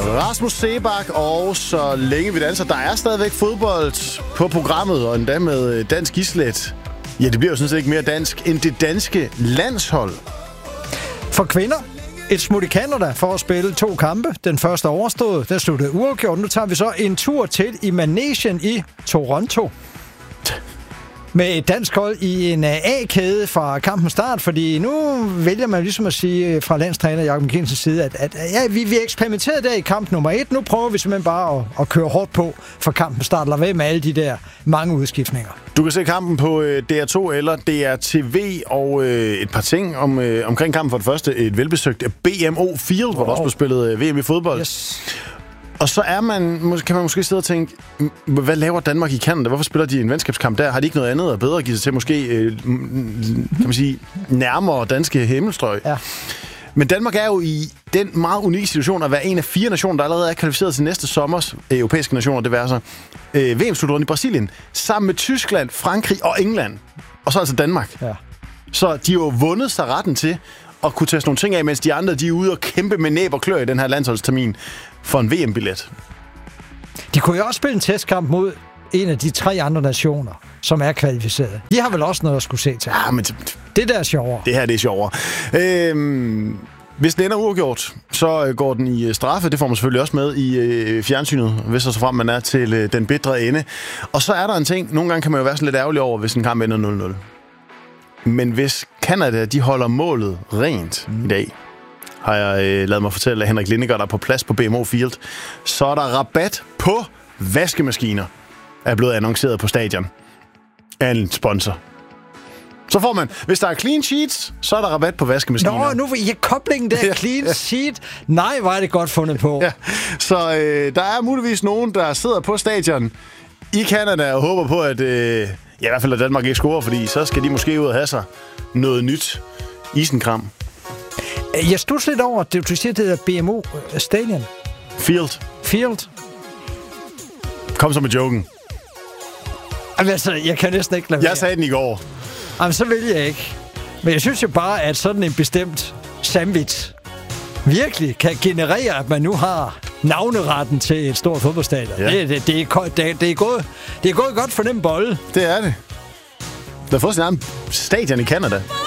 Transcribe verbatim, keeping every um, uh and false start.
Rasmus Seebach, og så længe vi danser. Der er stadigvæk fodbold på programmet, og endda med dansk islet. Ja, det bliver jo sådan set ikke mere dansk end det danske landshold. For kvinder, et smut i Canada for at spille to kampe. Den første overstået, der sluttede uafgjort. Nu tager vi så en tur til i Managen i Toronto. Med et dansk hold i en A-kæde fra kampens start, fordi nu vælger man ligesom at sige fra landstræner Jakob Mikkelsen side, at, at ja, vi, vi eksperimenterede der i kamp nummer et. Nu prøver vi simpelthen bare at, at køre hårdt på for kampens start. Lad være med alle de der mange udskiftninger. Du kan se kampen på D R to eller D R T V, og øh, et par ting om, øh, omkring kampen. For det første et velbesøgt B M O Field, wow. Hvor der også blev spillet V M i fodbold. Yes. Og så er man, kan man måske sidde og tænke, hvad laver Danmark i Canada? Hvorfor spiller de en venskabskamp der? Har de ikke noget andet og bedre at give sig til måske, kan man sige, nærmere danske himmelstrøg? Ja. Men Danmark er jo i den meget unikke situation at være en af fire nationer, der allerede er kvalificeret til næste sommers europæiske nationer, det vil øh, V M-slutrunden i Brasilien, sammen med Tyskland, Frankrig og England. Og så altså Danmark. Ja. Så de har jo vundet sig retten til at kunne teste nogle ting af, mens de andre de er ude og kæmpe med næb og klør i den her landsholdstermin for en V M-billet. De kunne jo også spille en testkamp mod en af de tre andre nationer, som er kvalificeret. De har vel også noget at skulle se til. Ja, men det der er sjovere. Det her det er sjovere. Øhm, hvis den ender uafgjort, så går den i straffe. Det får man selvfølgelig også med i øh, fjernsynet, hvis så frem man er til øh, den bitre ende. Og så er der en ting. Nogle gange kan man jo være sådan lidt ærgerlig over, hvis en kamp ender nul nul. Men hvis Canada, de holder målet rent mm. i dag, har jeg øh, lavet mig fortælle af Henrik Lindegaard, der er på plads på B M O Field, så er der rabat på vaskemaskiner, er blevet annonceret på stadion af en sponsor. Så får man, hvis der er clean sheets, så er der rabat på vaskemaskiner. Nå, nu er koblingen der, clean sheet. Nej, hvor er det godt fundet på. Ja. Så øh, der er muligvis nogen, der sidder på stadion i Canada og håber på, at øh, ja, i hvert fald at Danmark ikke scorer, fordi så skal de måske ud og have sig noget nyt isenkram. Jeg studser lidt over, det du siger, det hedder B M O Stadion. Field. Field. Kom så med joken. Altså, jeg kan næsten ikke lade være. Jeg sagde den i går. Jamen, så vil jeg ikke. Men jeg synes jo bare, at sådan en bestemt sandwich virkelig kan generere, at man nu har navneretten til et stort fodboldstadion. Ja. Det, det, det, er, det, det, er gået, det er gået godt for den bolle. Det er det. Der har fået sin egen stadion i Canada.